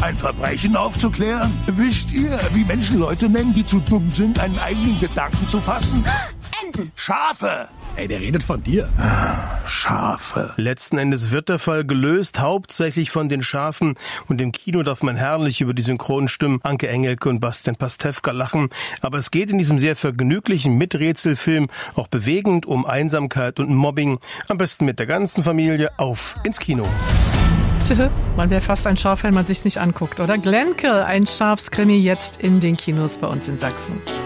ein Verbrechen aufzuklären? Wisst ihr, wie Menschen Leute nennen, die zu dumm sind, einen eigenen Gedanken zu fassen? Enten. Schafe. Ey, der redet von dir. Schafe. Letzten Endes wird der Fall gelöst, hauptsächlich von den Schafen. Und im Kino darf man herrlich über die Synchronstimmen Anke Engelke und Bastian Pastewka lachen. Aber es geht in diesem sehr vergnüglichen Miträtselfilm auch bewegend um Einsamkeit und Mobbing. Am besten mit der ganzen Familie auf ins Kino. Man wäre fast ein Schaf, wenn man sich's nicht anguckt, oder? Glennkill, ein Schafskrimi jetzt in den Kinos bei uns in Sachsen.